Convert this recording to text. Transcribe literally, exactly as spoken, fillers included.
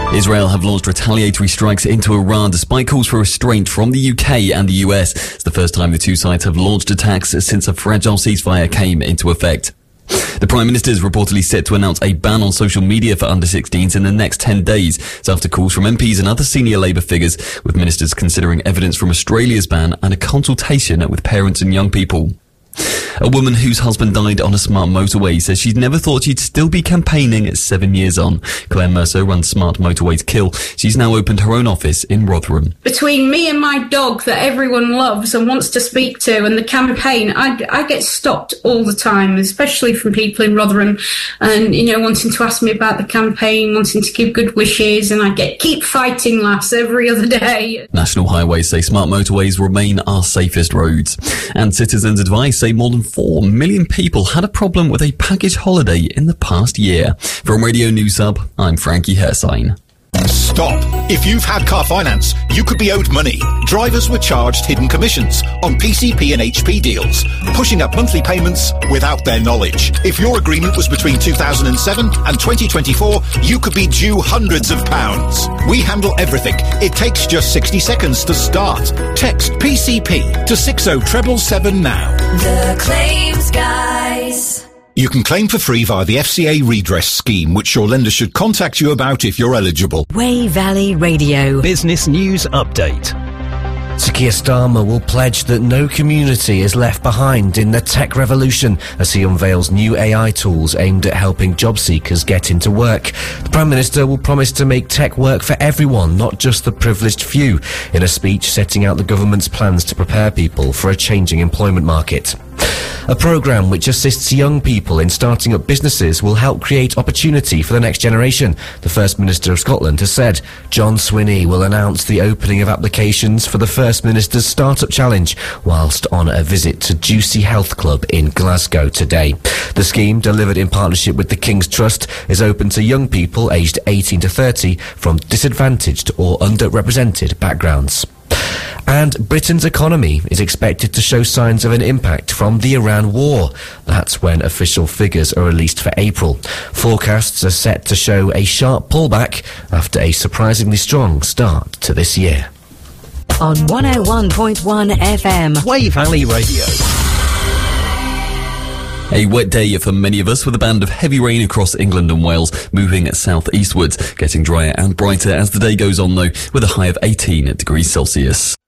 Israel have launched retaliatory strikes into Iran despite calls for restraint from the U K and the U S. It's the first time the two sides have launched attacks since a fragile ceasefire came into effect. The Prime Minister is reportedly set to announce a ban on social media for under sixteens in the next ten days. It's after calls from M Ps and other senior Labour figures, with ministers considering evidence from Australia's ban and a consultation with parents and young people. A woman whose husband died on a smart motorway says she'd never thought she'd still be campaigning at seven years on. Claire Mercer runs Smart Motorways Kill. She's now opened her own office in Rotherham. Between me and my dog that everyone loves and wants to speak to and the campaign, I, I get stopped all the time, especially from people in Rotherham and, you know, wanting to ask me about the campaign, wanting to give good wishes, and I get keep fighting lass every other day. National Highways say smart motorways remain our safest roads. And Citizens Advice say more than four million people had a problem with a package holiday in the past year. From Radio News Hub, I'm Frankie Hersine. Stop. If you've had car finance, you could be owed money. Drivers were charged hidden commissions on P C P and H P deals, pushing up monthly payments without their knowledge. If your agreement was between two thousand seven and twenty twenty-four, you could be due hundreds of pounds. We handle everything. It takes just sixty seconds to start. Text P C P to six oh seven seven now. The Claims Guys. You can claim for free via the F C A redress scheme, which your lender should contact you about if you're eligible. Wey Valley Radio. Business News Update. Sir Keir Starmer will pledge that no community is left behind in the tech revolution as he unveils new A I tools aimed at helping job seekers get into work. The Prime Minister will promise to make tech work for everyone, not just the privileged few, in a speech setting out the government's plans to prepare people for a changing employment market. A programme which assists young people in starting up businesses will help create opportunity for the next generation, the First Minister of Scotland has said. John Swinney will announce the opening of applications for the First Minister's Startup Challenge whilst on a visit to Juicy Health Club in Glasgow today. The scheme, delivered in partnership with the King's Trust, is open to young people aged eighteen to thirty from disadvantaged or underrepresented backgrounds. And Britain's economy is expected to show signs of an impact from the Iran war. That's when official figures are released for April. Forecasts are set to show a sharp pullback after a surprisingly strong start to this year. On one oh one point one F M. Wey Valley Radio. A wet day for many of us with a band of heavy rain across England and Wales, moving south-eastwards, getting drier and brighter as the day goes on though, with a high of eighteen degrees Celsius.